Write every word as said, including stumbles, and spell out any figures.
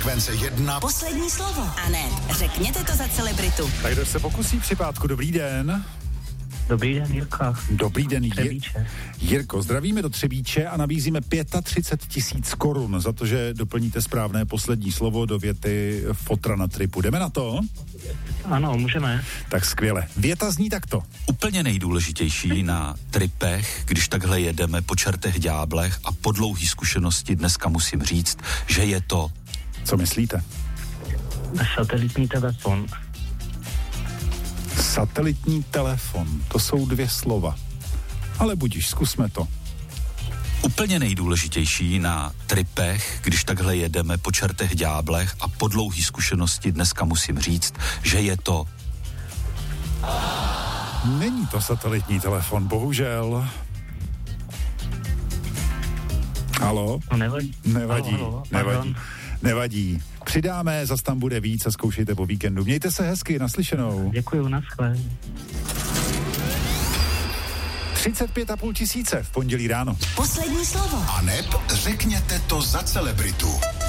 Frekvence jedna. Poslední slovo. A ne, řekněte to za celebritu. Tak kdo se pokusí při pátku? Dobrý den. Dobrý den, Jirko. Dobrý den, Třebíče. Jirko. Zdravíme do Třebíče a nabízíme třicet pět tisíc korun za to, že doplníte správné poslední slovo do věty fotra na tripu. Jdeme na to? Ano, můžeme. Tak skvěle. Věta zní takto. Úplně nejdůležitější na tripech, když takhle jedeme po čertech ďáblech a po dlouhý zkušenosti dneska musím říct, že je to... Co myslíte? Satelitní telefon. Satelitní telefon. To jsou dvě slova. Ale budiš, zkusme to. Úplně nejdůležitější na tripech, když takhle jedeme po čertech ďáblech a po dlouhý zkušenosti dneska musím říct, že je to... Není to satelitní telefon, bohužel. Halo? No nevadí. Nevadí, Halo, halo, nevadí, nevadí. Přidáme, zas tam bude víc a zkoušejte po víkendu. Mějte se hezky, naslyšenou. Děkuju, naschle. třicet pět a půl tisíce v pondělí ráno. Poslední slovo. A neb řekněte to za celebritu.